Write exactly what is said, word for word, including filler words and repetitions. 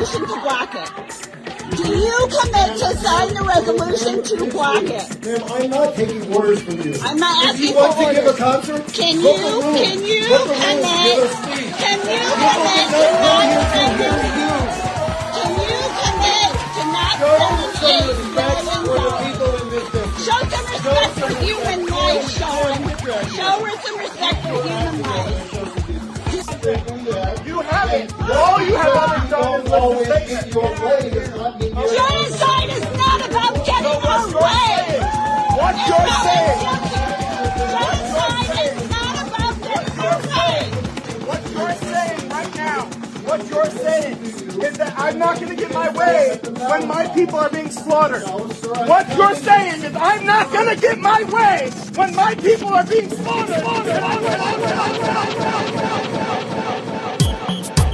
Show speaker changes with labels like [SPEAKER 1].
[SPEAKER 1] resolution to block it? Do you commit to sign the resolution to block it?
[SPEAKER 2] Ma'am, I'm not taking orders from you.
[SPEAKER 1] I'm not
[SPEAKER 2] if
[SPEAKER 1] asking
[SPEAKER 2] you want
[SPEAKER 1] for
[SPEAKER 2] to
[SPEAKER 1] orders.
[SPEAKER 2] give a concert,
[SPEAKER 1] Can
[SPEAKER 2] book
[SPEAKER 1] you,
[SPEAKER 2] a room.
[SPEAKER 1] can you
[SPEAKER 2] book a room,
[SPEAKER 1] commit,
[SPEAKER 2] give a speech.
[SPEAKER 1] can you
[SPEAKER 2] People
[SPEAKER 1] commit
[SPEAKER 2] do
[SPEAKER 1] to
[SPEAKER 2] not
[SPEAKER 1] not
[SPEAKER 2] know you
[SPEAKER 1] sending,
[SPEAKER 2] to hear you.
[SPEAKER 1] can you commit to not
[SPEAKER 2] Show
[SPEAKER 1] sending
[SPEAKER 2] some
[SPEAKER 1] eight
[SPEAKER 2] respect
[SPEAKER 1] million
[SPEAKER 2] for the
[SPEAKER 1] dollars?
[SPEAKER 2] people in this district.
[SPEAKER 1] Show some respect for human life, Sean. Show her some respect for human life.
[SPEAKER 3] You haven't. All you have ever done is
[SPEAKER 2] always
[SPEAKER 3] listen
[SPEAKER 2] get
[SPEAKER 3] to
[SPEAKER 2] your way. It's not getting your way.
[SPEAKER 1] Genocide is not about getting our way.
[SPEAKER 3] What
[SPEAKER 1] It's
[SPEAKER 3] you're
[SPEAKER 1] about
[SPEAKER 3] saying.
[SPEAKER 1] genocide is not about getting our way.
[SPEAKER 3] What you're saying right now. What you're saying is that I'm not going to get my way when my people are being slaughtered. What you're saying is I'm not going to get my way when my people are being slaughtered. slaughtered, slaughtered, slaughtered.